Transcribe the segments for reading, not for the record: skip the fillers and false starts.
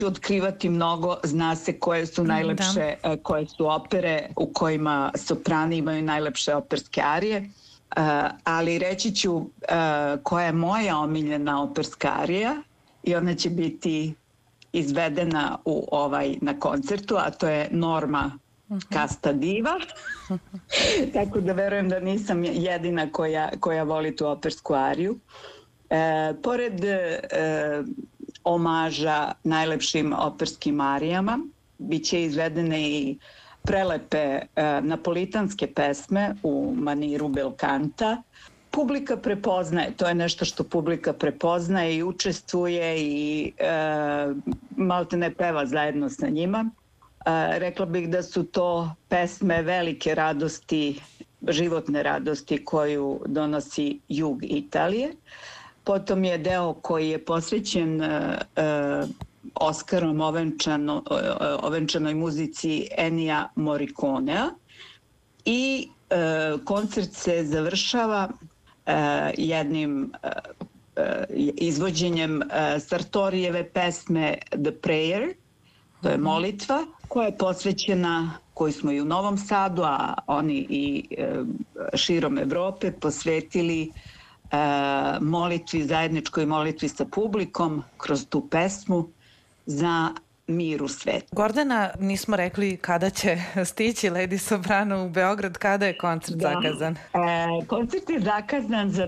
otkrivati mnogo, zna se koje su najlepše, koje su opere u kojima soprani imaju najlepše operske arije, ali reći ću koja je moja omiljena operska arija i ona će biti izvedena na koncertu, a to je Norma Casta Diva. Tako da verujem da nisam jedina koja voli tu opersku ariju. Pored omaža najlepšim operskim arijama biće izvedene i prelepe napolitanske pesme u maniru bel canta. Publika prepoznaje, to je nešto što publika prepoznaje i učestvuje i malte ne peva zajedno sa njima. Rekla bih da su to pesme velike radosti, životne radosti koju donosi jug Italije. Potom je deo koji je posvećen Oskarom ovenčanoj muzici Ennija Morriconea i koncert se završava jednim izvođenjem Sartorijeve pesme The Prayer, to je molitva koja je posvećena, koju smo i u Novom Sadu, a oni i širom Evrope posvetili molitvi, zajedničkoj molitvi sa publikom kroz tu pesmu za mir u svetu. Gordana, nismo rekli kada će stići Lady Soprano u Beograd, kada je koncert zakazan? Koncert je zakazan za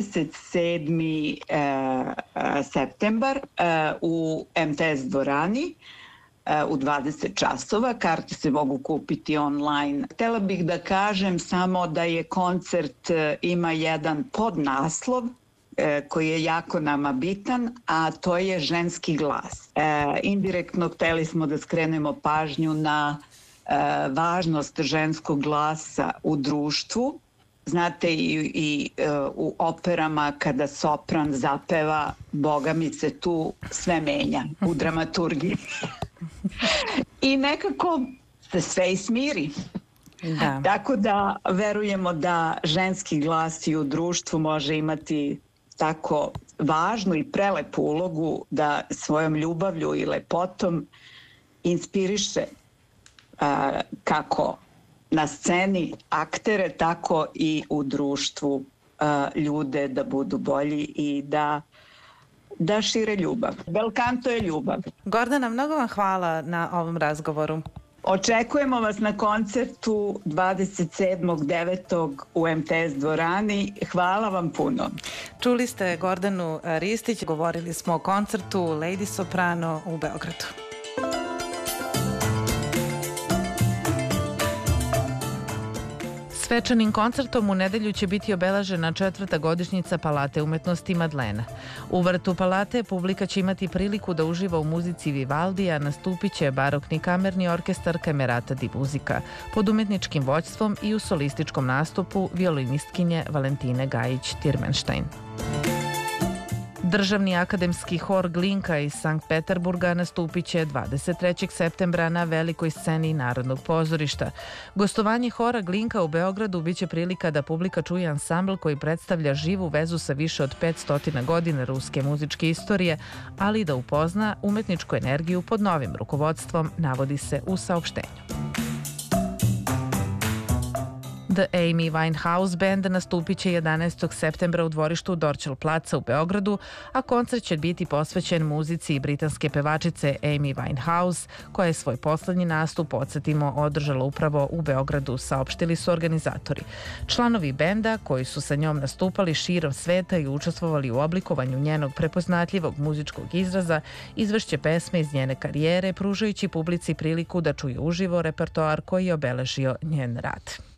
27. septembar u MTS dvorani u 20 časova. Karte se mogu kupiti online. Htela bih da kažem samo da je koncert ima jedan podnaslov koji je jako nama bitan, a to je ženski glas. Indirektno hteli smo da skrenemo pažnju na važnost ženskog glasa u društvu. Znate, i u operama kada sopran zapeva, Boga mi se tu sve menja u dramaturgiji. I nekako se sve i smiri. Da. Tako da verujemo da ženski glas i u društvu može imati tako važnu i prelepu ulogu da svojom ljubavlju i lepotom inspiriše kako na sceni aktere, tako i u društvu ljude da budu bolji i da šire ljubav. Bel canto je ljubav. Gordana, mnogo vam hvala na ovom razgovoru. Očekujemo vas na koncertu 27.9. u MTS dvorani. Hvala vam puno. Čuli ste Gordanu Ristić, govorili smo o koncertu Lady Soprano u Beogradu. Svečanim koncertom u nedelju će biti obeležena 4. godišnjica Palate umetnosti Madlena. U vrtu Palate publika će imati priliku da uživa u muzici Vivaldija, nastupit će barokni kamerni orkestar Camerata di Musica pod umetničkim vođstvom i u solističkom nastupu violinistkinje Valentine Gajić-Tirmenštajn. Državni akademski hor Glinka iz Sankt Peterburga nastupit će 23. septembra na velikoj sceni Narodnog pozorišta. Gostovanje hora Glinka u Beogradu biće prilika da publika čuje ansambl koji predstavlja živu vezu sa više od 500 godina ruske muzičke istorije, ali i da upozna umetničku energiju pod novim rukovodstvom, navodi se u saopštenju. The Amy Winehouse Band nastupit će 11. septembra u dvorištu Dorčel placa u Beogradu, a koncert će biti posvećen muzici britanske pevačice Amy Winehouse, koja je svoj poslednji nastup, podsjetimo, održala upravo u Beogradu, saopštili su organizatori. Članovi benda, koji su sa njom nastupali širom sveta i učestvovali u oblikovanju njenog prepoznatljivog muzičkog izraza, izvešće pesme iz njene karijere, pružajući publici priliku da čuje uživo repertoar koji je obeležio njen rad.